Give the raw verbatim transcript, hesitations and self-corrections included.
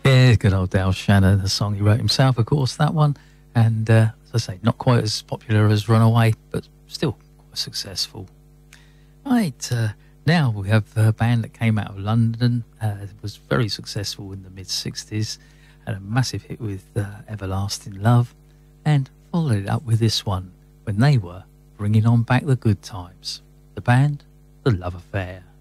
Yeah, good old Dale Shannon, the song he wrote himself, of course, that one. And uh, as I say, not quite as popular as Runaway, but still quite successful. Right, uh, now we have a band that came out of London, uh, was very successful in the mid-sixties, had a massive hit with uh, Everlasting Love, and followed it up with this one when they were bringing on back the good times. The band, The Love Affair.